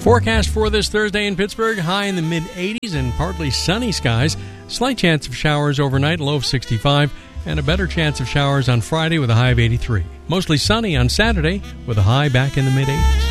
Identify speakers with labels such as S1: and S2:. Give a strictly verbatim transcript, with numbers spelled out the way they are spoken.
S1: Forecast for this Thursday in Pittsburgh, high in the mid-eighties and partly sunny skies. Slight chance of showers overnight, low of sixty-five, and a better chance of showers on Friday with a high of eighty-three. Mostly sunny on Saturday with a high back in the mid-eighties.